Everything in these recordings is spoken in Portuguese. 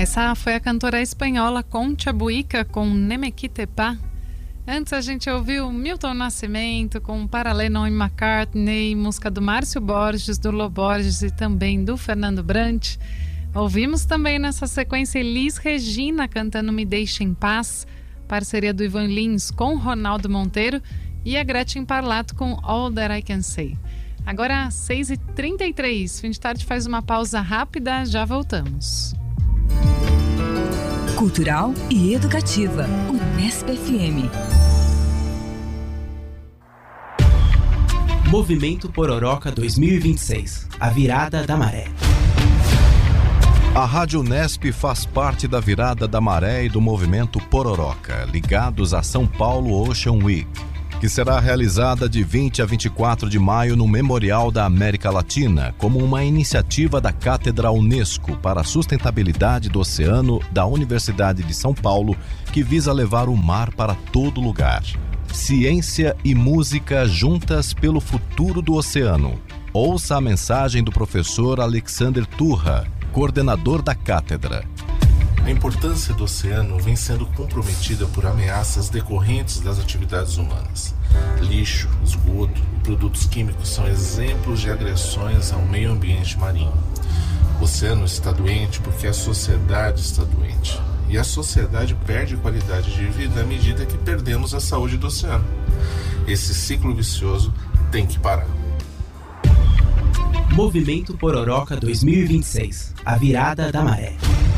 Essa foi a cantora espanhola Concha Buica com Nemequitepá. Antes a gente ouviu Milton Nascimento com Para Lennon e McCartney, música do Márcio Borges, do Lô Borges e também do Fernando Brant. Ouvimos também nessa sequência Elis Regina cantando Me Deixe em Paz, parceria do Ivan Lins com Ronaldo Monteiro, e a Gretchen Parlato com All That I Can Say. Agora 6h33, Fim de Tarde faz uma pausa rápida, já voltamos. Cultural e educativa, Unesp FM. Movimento Pororoca 2026, a virada da maré. A Rádio Unesp faz parte da virada da maré e do movimento Pororoca, ligados a São Paulo Ocean Week, que será realizada de 20 a 24 de maio no Memorial da América Latina, como uma iniciativa da Cátedra Unesco para a Sustentabilidade do Oceano da Universidade de São Paulo, que visa levar o mar para todo lugar. Ciência e música juntas pelo futuro do oceano. Ouça a mensagem do professor Alexander Turra, coordenador da cátedra. A importância do oceano vem sendo comprometida por ameaças decorrentes das atividades humanas. Lixo, esgoto e produtos químicos são exemplos de agressões ao meio ambiente marinho. O oceano está doente porque a sociedade está doente. E a sociedade perde qualidade de vida à medida que perdemos a saúde do oceano. Esse ciclo vicioso tem que parar. Movimento Pororoca 2026, a virada da maré.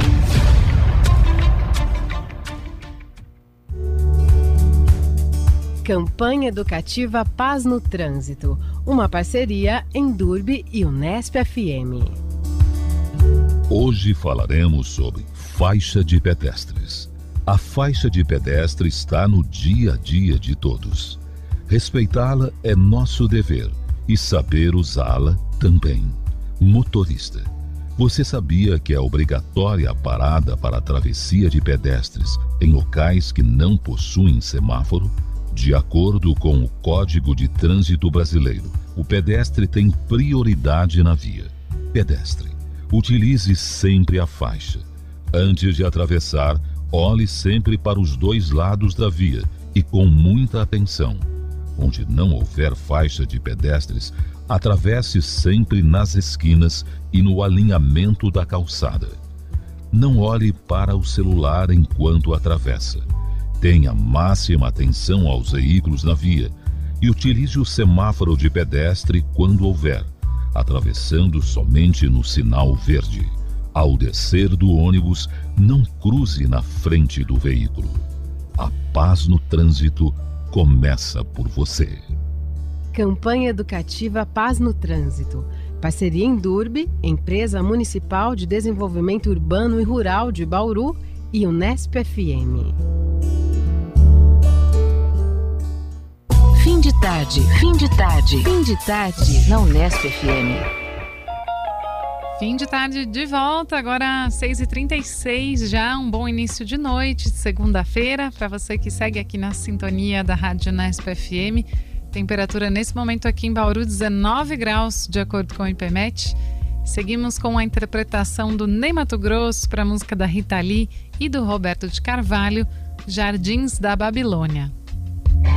Campanha Educativa Paz no Trânsito, uma parceria Endurbe e Unesp FM. Hoje falaremos sobre faixa de pedestres. A faixa de pedestre está no dia a dia de todos. Respeitá-la é nosso dever e saber usá-la também. Motorista, você sabia que é obrigatória a parada para a travessia de pedestres em locais que não possuem semáforo? De acordo com o Código de Trânsito Brasileiro, o pedestre tem prioridade na via. Pedestre, utilize sempre a faixa. Antes de atravessar, olhe sempre para os dois lados da via e com muita atenção. Onde não houver faixa de pedestres, atravesse sempre nas esquinas e no alinhamento da calçada. Não olhe para o celular enquanto atravessa. Tenha máxima atenção aos veículos na via e utilize o semáforo de pedestre quando houver, atravessando somente no sinal verde. Ao descer do ônibus, não cruze na frente do veículo. A paz no trânsito começa por você. Campanha Educativa Paz no Trânsito. Parceria Endurbe, Empresa Municipal de Desenvolvimento Urbano e Rural de Bauru e Unesp FM. Fim de tarde, fim de tarde, fim de tarde na Unesp FM. Fim de tarde de volta, agora 6h36, já um bom início de noite, de segunda-feira, para você que segue aqui na sintonia da Rádio Unesp FM. Temperatura nesse momento aqui em Bauru, 19 graus, de acordo com o IPMET. Seguimos com a interpretação do Ney Matogrosso para a música da Rita Lee e do Roberto de Carvalho, Jardins da Babilônia.